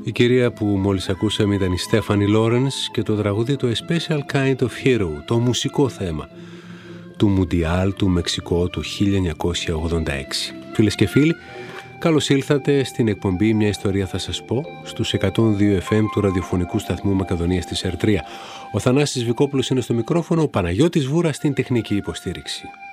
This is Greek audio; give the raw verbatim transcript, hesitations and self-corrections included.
Η κυρία που μόλις ακούσαμε ήταν η Στέφανι Λόρενς και το τραγούδι το A Special Kind of Hero, το μουσικό θέμα του Μουντιάλ του Μεξικό του χίλια εννιακόσια ογδόντα έξι. Φίλες και φίλοι, καλώς ήλθατε στην εκπομπή «Μια ιστορία θα σας πω» στους εκατόν δύο εφ εμ του ραδιοφωνικού σταθμού Μακεδονίας της Ερτρία. Ο Θανάσης Βικόπουλος είναι στο μικρόφωνο, ο Παναγιώτης Βούρα στην τεχνική υποστήριξη.